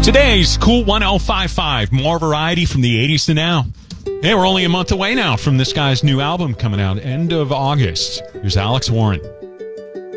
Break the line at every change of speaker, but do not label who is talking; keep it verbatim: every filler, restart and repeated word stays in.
Today's Cool one oh five five. More variety from the eighties to now. Hey, we're only a month away now from this guy's new album coming out, end of August. Here's Alex Warren.